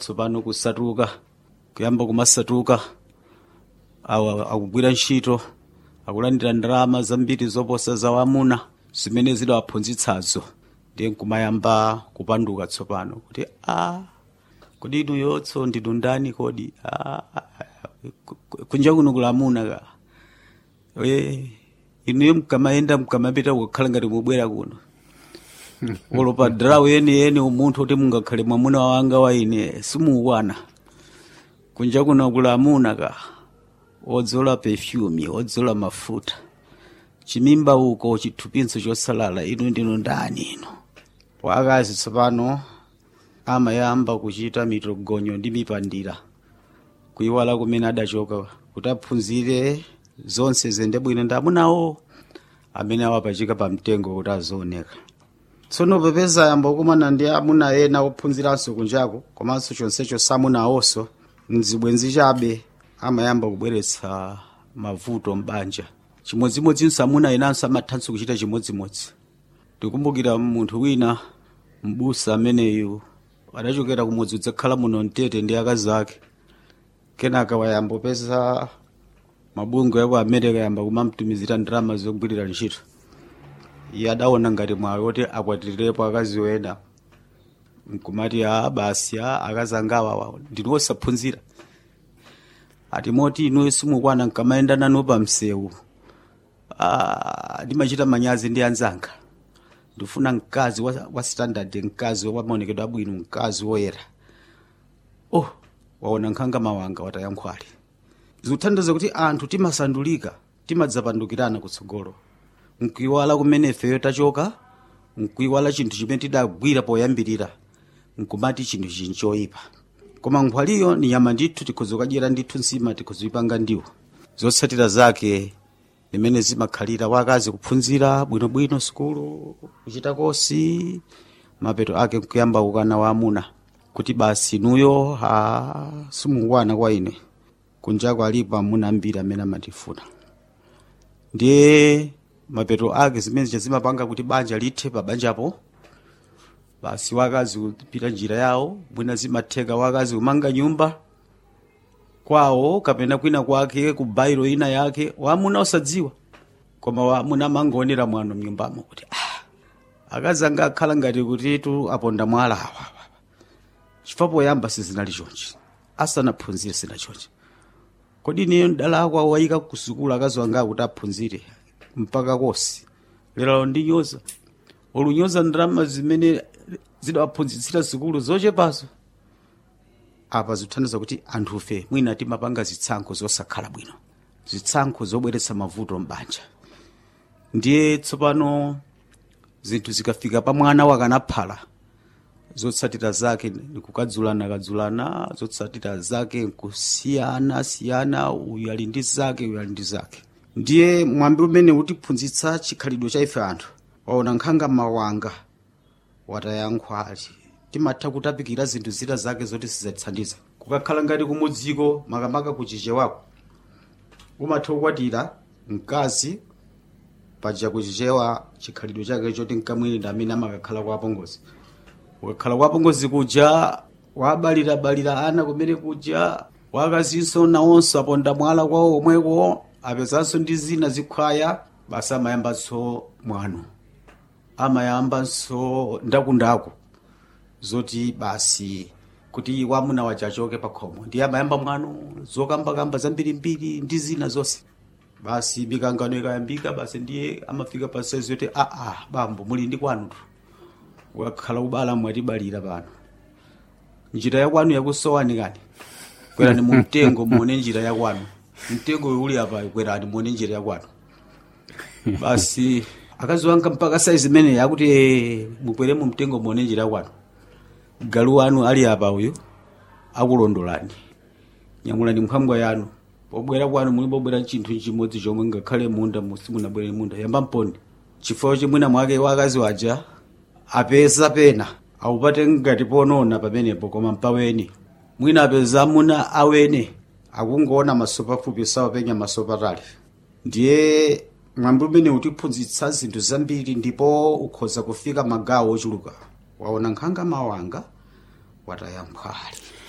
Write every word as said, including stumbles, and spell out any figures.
tsopano kusatuka kuyamba kumasatuka awa akugwira ntchito akulandira ndalama zambiri zoposa za wamuna zimene zidawaphunzitsazo ndiye nkumayamba kupanduka tsopano kuti a kodi inu yotso ndinu ndani kodi a kunja kuno kulamuna ka we inuyo mkamayenda mkamapita kukhala ngati mubwera kuno olopa draw yeni yeni umunthu kuti mungakhale mwamuna wanga wa ine simuukwana kunja kuno kulamuna ka odzola perfume odzola mafuta chimimba uko chithupinso chosalala inu ndinu ndani ino wakazi tsopano amayamba kuchita mitogonyo ndi mipandira kuiwala kumene adachoka kuti aphunzire zonse zende bwino ndi amunawo amene awapachika pa mtengo kuti azooneka tsono popeza yamba kumana ndi amuna ena ophunziranso kunjako komanso chonsecho samunawonso mzibwenzi chabe amayamba kubweretsa mavuto mbanja chimodzimodzinso amuna enanso amathanso kuchita chimodzimodzi ndikumbukira munthu wina mbusa ameneyu adachokera kumudzi udzakhala muno Mtete ndi akazi ake kenaka wayamba kupeza mabungwe yaku America yamba kumamtumizira ndalama zogwirira ntchito iye adaona ngati mwayi woti akwatirepo akazi wena nkumati a basi a akazi angawa ndinu osaphunzira ati moti inu simukwana nkamayenda nanu pa msewu ah ndimachita manyazi ndi anzanga ndifuna mkazi wa, wa standard mkazi wa maonekedwe abwino mkazi woyera oh waona nkhanga mawanga watayankhwali zikuthandiza kuti anthu timasandulika timadzapandukirana kutsogolo nkuiwala kumene ifeyo tachoka nkuiwala chinthu chimene tidagwira poyambirira nkumati chinthu chinchoyipa koma nkhwaliyo ni nyama ndithu tikhoza kudyera ndithu nsima tikhoza kuipanga ndiwo zotsatira zake limene zimakhalira wakazi kuphunzira bwinobwino sukulu kuchita kosi mapeto ake nkuyamba kukana waamuna kuti basi nuyo ha simukwana kwa ine kunjako alipo amuna ambiri amene amatifuna ndiye mapeto ake zimene zimapanga kuti banja lithe pa banjapo basi wakazi kupita njira yawo bwina zimatheka wakazi kumanga nyumba kwawo kapena kwina kwake ku bairo ina yake wamuna osadziwa koma wamuna mangonera mwano mnyumbamo kuti ah akazi anga akhala ngati kuti tu aponda mwala awa chifapo yamba sizinali chonchi asanaphunzire sina chonchi kodi niyo ndala kwa waika kusukula akazi wanga kuti aphunzire mpaka kosi lero ndinyoza olunyoza ndalama zimene zidawaphunzitsira sukulu zochepaso apa zithandiza kuti anthufe mwina timapanga zitsankho zosakhala bwino zitsankho zobweretsa mavuto mbanja ndiye tsopano zinthu zikafika pa mwana wakanaphala zotsatira zake nikukadzulana kadzulana zotsatira zake kusiyana siyana uyu ali ndi zake uyu ali ndi zake ndiye mwambi umene utiphunzitsa chikhalidwe cha ife anthu waona nkhanga mawanga watayankhwali timatha kutapikira zinthu zita zake zoti sizatithandiza kukakhala ngati kumudziko makamaka kuchiche wako umatha kukwatira mkazi paja kuchichewa chikhalidwe chake choti nkamwini amene amakakhala kwa apongozi ukakhala kwa apongozi kuja wabalira balira ana kumene kuja wakazinso nawonso aponda mwala kwawo omweko apezanso ndi zina zikhwaya basi amayambanso mwano amayambanso ndakundaku zoti basi kuti wamuna wachachoke pakhomo ndiye amayamba mwano zokambakamba zambirimbiri ndi zina zonse basi mikangano ikayambika basi ndiye amafika pasezi yoti a a bambo muli ndi kwanu wakhala kubala mwatibalira pano njira ya kwanu yakusowani kani kwerani mu mtengo muone njira ya kwanu mtengo uli apa kwerani muone njira ya kwanu basi akazi wanga mpaka size imene yakuti mukwere mu mtengo muone njira ya kwanu galu wanu ali apa uyu akulondolani nyamulani mkhambwa yanu pobwera kwanu muli pobwera chinthu chimodzi chomwe ngakhale munda musimunabwere munda yamba mponi chifukwa chimwina mwake wakazi waja apeza pena awupate ngati ponona pamenepo koma mpaweni mwina apeza muna awene akungoona masopa fupi sawa penya masopa tali ndiye mwambi umene utiphunzitsa zinthu zambiri ndipo ukhoza kufika magawo ochuluka waona nkhanga mawanga watayankhwali